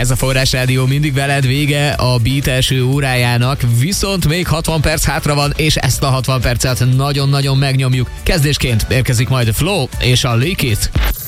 Ez a Forrás Rádió, mindig veled, vége a Beat első órájának, viszont még 60 perc hátra van, és ezt a 60 percet nagyon-nagyon megnyomjuk. Kezdésként érkezik majd a Flow és a Lick It.